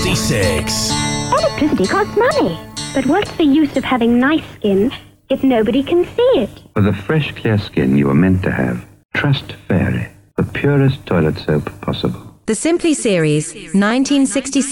1966. Electricity costs money. But what's the use of having nice skin if nobody can see it? For the fresh, clear skin you are meant to have, trust Fairy, the purest toilet soap possible. The Simply series, 1966.